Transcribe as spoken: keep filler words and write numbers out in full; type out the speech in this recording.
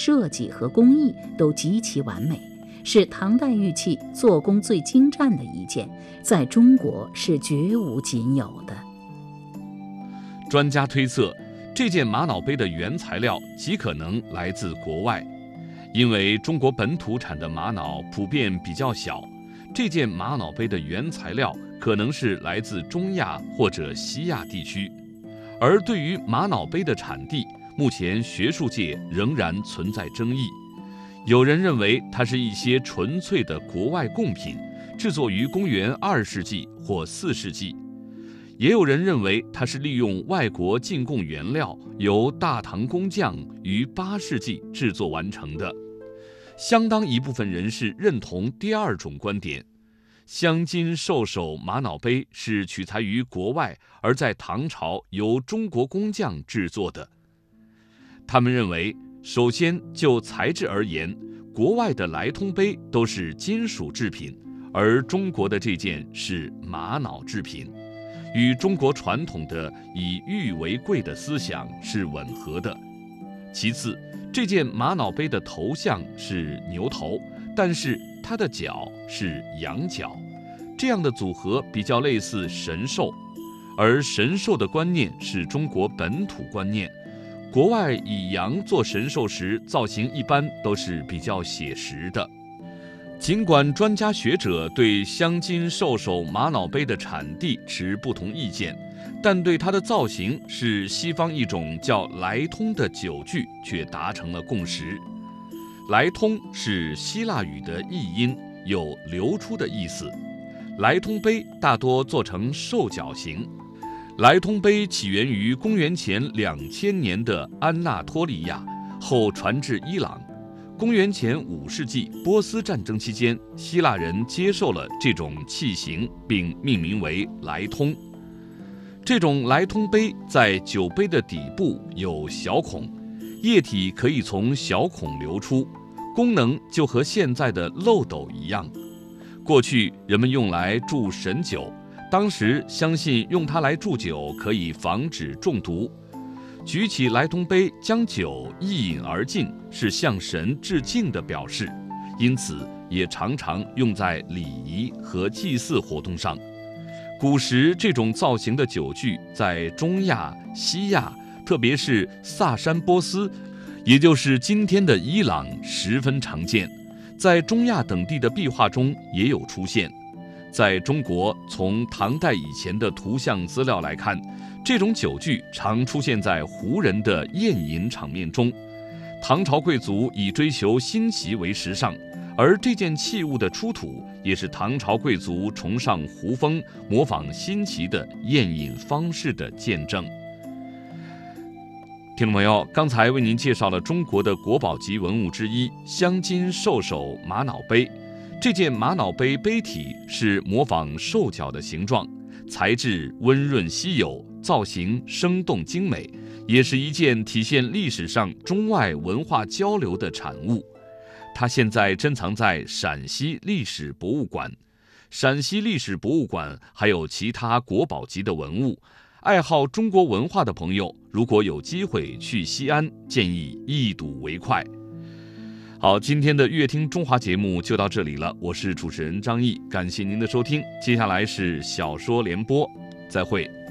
设计和工艺都极其完美，是唐代玉器做工最精湛的一件，在中国是绝无仅有的。 专家推测，这件玛瑙杯的原材料极可能来自国外，因为中国本土产的玛瑙普遍比较小，这件玛瑙杯的原材料可能是来自中亚或者西亚地区。而对于玛瑙杯的产地，目前学术界仍然存在争议。有人认为它是一些纯粹的国外贡品，制作于公元二世纪或四世纪。也有人认为它是利用外国进贡原料，由大唐工匠于八世纪制作完成的。相当一部分人士认同第二种观点，镶金兽首玛瑙杯是取材于国外，而在唐朝由中国工匠制作的。他们认为，首先就材质而言，国外的来通杯都是金属制品，而中国的这件是玛瑙制品，与中国传统的以玉为贵的思想是吻合的。其次，这件玛瑙杯的头像是牛头，但是它的角是羊角，这样的组合比较类似神兽，而神兽的观念是中国本土观念。国外以羊做神兽时，造型一般都是比较写实的。尽管专家学者对镶金兽首玛瑙杯的产地持不同意见，但对它的造型是西方一种叫来通的酒具却达成了共识。来通是希腊语的译音，有流出的意思。来通杯大多做成兽脚形。来通杯起源于公元前两千年的安纳托利亚，后传至伊朗。公元前五世纪波斯战争期间，希腊人接受了这种器型，并命名为来通。这种来通杯在酒杯的底部有小孔，液体可以从小孔流出，功能就和现在的漏斗一样。过去人们用来注神酒，当时相信用它来注酒可以防止中毒。举起来通杯将酒一饮而尽，是向神致敬的表示，因此也常常用在礼仪和祭祀活动上。古时这种造型的酒具在中亚、西亚，特别是萨珊波斯，也就是今天的伊朗十分常见，在中亚等地的壁画中也有出现。在中国，从唐代以前的图像资料来看，这种酒具常出现在胡人的宴饮场面中。唐朝贵族以追求新奇为时尚，而这件器物的出土也是唐朝贵族崇尚胡风、模仿新奇的宴饮方式的见证。听众朋友，刚才为您介绍了中国的国宝级文物之一镶金兽首玛瑙杯。这件玛瑙杯杯体是模仿兽脚的形状，材质温润稀有，造型生动精美，也是一件体现历史上中外文化交流的产物。它现在珍藏在陕西历史博物馆。陕西历史博物馆还有其他国宝级的文物，爱好中国文化的朋友，如果有机会去西安，建议一睹为快。好，今天的乐听中华节目就到这里了，我是主持人张毅，感谢您的收听。接下来是小说联播，再会。